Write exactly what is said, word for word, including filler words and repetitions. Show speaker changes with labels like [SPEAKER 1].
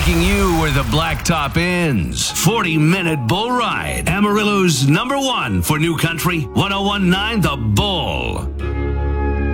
[SPEAKER 1] taking you where the blacktop ends. forty-minute bull ride. Amarillo's number one for new country. ten nineteen The Bull.